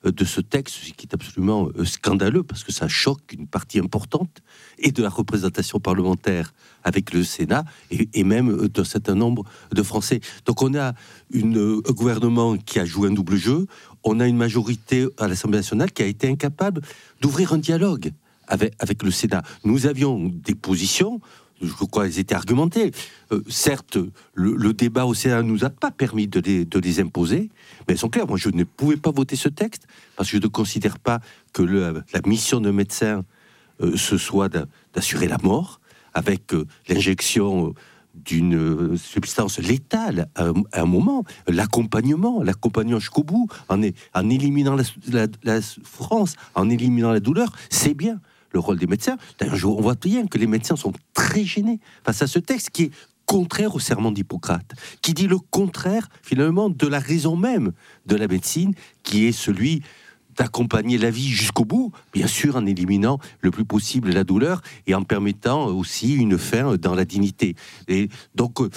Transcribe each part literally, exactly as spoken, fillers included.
de ce texte, ce qui est absolument scandaleux, parce que ça choque une partie importante et de la représentation parlementaire avec le Sénat, et, et même d'un certain nombre de Français. Donc on a une, un gouvernement qui a joué un double jeu, on a une majorité à l'Assemblée nationale qui a été incapable d'ouvrir un dialogue avec, avec le Sénat. Nous avions des positions, je crois qu'elles étaient argumentées. Euh, certes, le, le débat au Sénat ne nous a pas permis de les, de les imposer, mais elles sont claires. Moi, je ne pouvais pas voter ce texte, parce que je ne considère pas que le, la mission d'un médecin, euh, ce soit d'assurer la mort, avec euh, l'injection euh, d'une substance létale à, à un moment, l'accompagnement, l'accompagnement jusqu'au bout, en, en éliminant la, la, la souffrance, en éliminant la douleur, c'est bien le rôle des médecins. D'ailleurs, on voit bien que les médecins sont très gênés face à ce texte qui est contraire au serment d'Hippocrate, qui dit le contraire, finalement, de la raison même de la médecine, qui est celui d'accompagner la vie jusqu'au bout, bien sûr en éliminant le plus possible la douleur et en permettant aussi une fin dans la dignité. Et donc, euh,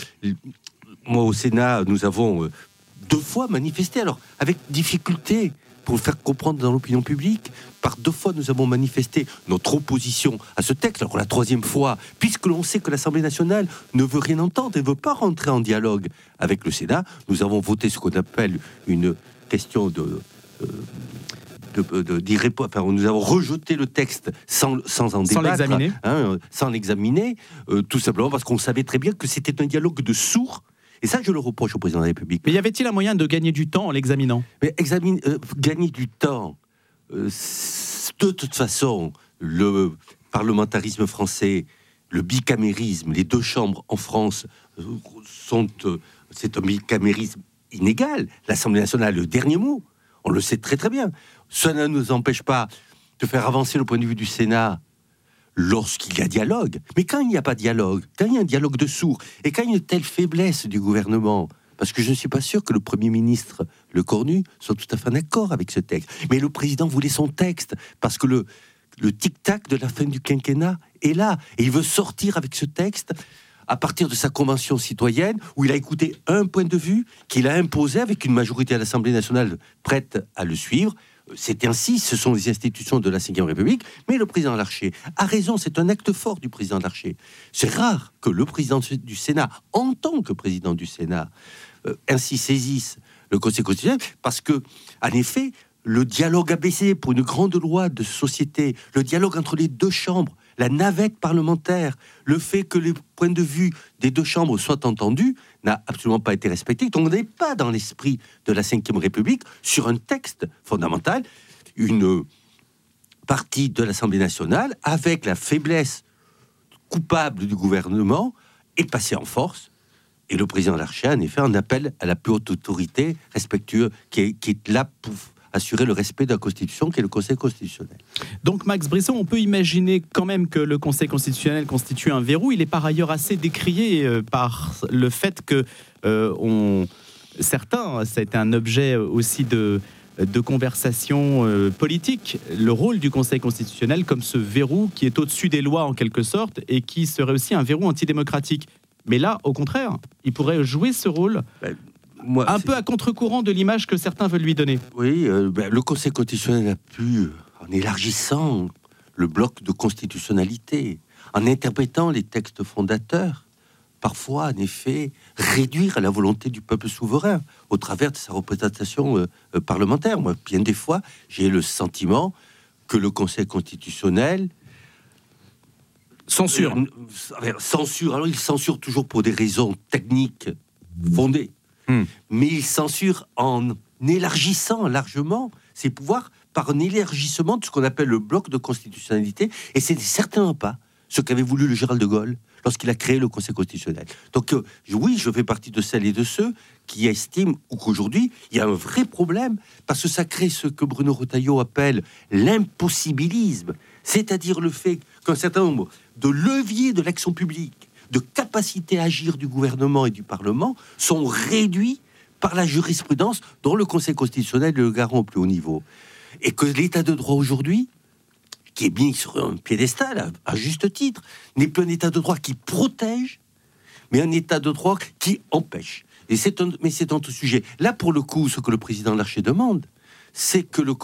moi au Sénat, nous avons euh, deux fois manifesté, alors avec difficulté, pour le faire comprendre dans l'opinion publique. Par deux fois, nous avons manifesté notre opposition à ce texte. Alors la troisième fois, puisque l'on sait que l'Assemblée nationale ne veut rien entendre et ne veut pas rentrer en dialogue avec le Sénat, nous avons voté ce qu'on appelle une question de... Euh, De, de, de, enfin, nous avons rejeté le texte sans, sans en débattre, sans l'examiner, hein, sans l'examiner euh, tout simplement parce qu'on savait très bien que c'était un dialogue de sourds. Et ça, je le reproche au président de la République. Mais y avait-il un moyen de gagner du temps en l'examinant ? Mais examine, euh, gagner du temps, euh, de toute façon, le parlementarisme français, le bicamérisme, les deux chambres en France euh, sont, euh, c'est un bicamérisme inégal. L'Assemblée nationale a le dernier mot. On le sait très très bien. Ça ne nous empêche pas de faire avancer le point de vue du Sénat lorsqu'il y a dialogue. Mais quand il n'y a pas de dialogue, quand il y a un dialogue de sourds, et quand il y a une telle faiblesse du gouvernement, parce que je ne suis pas sûr que le Premier ministre, le Cornu, soit tout à fait en accord avec ce texte. Mais le président voulait son texte, parce que le, le tic-tac de la fin du quinquennat est là. Et il veut sortir avec ce texte à partir de sa convention citoyenne, où il a écouté un point de vue qu'il a imposé avec une majorité à l'Assemblée nationale prête à le suivre. C'est ainsi, ce sont les institutions de la cinquième République, mais le président Larcher a raison, c'est un acte fort du président Larcher. C'est rare que le président du Sénat, en tant que président du Sénat, euh, ainsi saisisse le Conseil constitutionnel, parce que, en effet, le dialogue a baissé pour une grande loi de société, le dialogue entre les deux chambres, la navette parlementaire, le fait que les points de vue des deux chambres soient entendus, n'a absolument pas été respecté. Donc on n'est pas dans l'esprit de la cinquième République sur un texte fondamental. Une partie de l'Assemblée nationale, avec la faiblesse coupable du gouvernement, est passée en force. Et le président Larcher, en effet, en appelle à la plus haute autorité respectueuse, qui est, qui est là pour assurer le respect de la Constitution, qui est le Conseil constitutionnel. Donc, Max Brisson, on peut imaginer quand même que le Conseil constitutionnel constitue un verrou. Il est par ailleurs assez décrié euh, par le fait que euh, on... certains, c'est un objet aussi de, de conversation euh, politique, le rôle du Conseil constitutionnel comme ce verrou qui est au-dessus des lois en quelque sorte et qui serait aussi un verrou antidémocratique. Mais là, au contraire, il pourrait jouer ce rôle... Ben... Moi, un peu à contre-courant de l'image que certains veulent lui donner. Oui, euh, ben, le Conseil constitutionnel a pu, en élargissant le bloc de constitutionnalité, en interprétant les textes fondateurs, parfois, en effet, réduire la volonté du peuple souverain au travers de sa représentation euh, euh, parlementaire. Moi, bien des fois, j'ai le sentiment que le Conseil constitutionnel censure. Euh, censure. Alors, il censure toujours pour des raisons techniques fondées. Mmh. Mais il censure en élargissant largement ses pouvoirs par un élargissement de ce qu'on appelle le bloc de constitutionnalité, et c'est certainement pas ce qu'avait voulu le général de Gaulle lorsqu'il a créé le Conseil constitutionnel. Donc euh, oui, je fais partie de celles et de ceux qui estiment qu'aujourd'hui, il y a un vrai problème, parce que ça crée ce que Bruno Retailleau appelle l'impossibilisme, c'est-à-dire le fait qu'un certain nombre de leviers de l'action publique, de capacité à agir du gouvernement et du Parlement sont réduits par la jurisprudence dont le Conseil constitutionnel est le garant au plus haut niveau. Et que l'état de droit aujourd'hui, qui est mis sur un piédestal à, à juste titre, n'est plus un état de droit qui protège, mais un état de droit qui empêche. Et c'est un, mais c'est un autre sujet. Là, pour le coup, ce que le président Larcher demande, c'est que le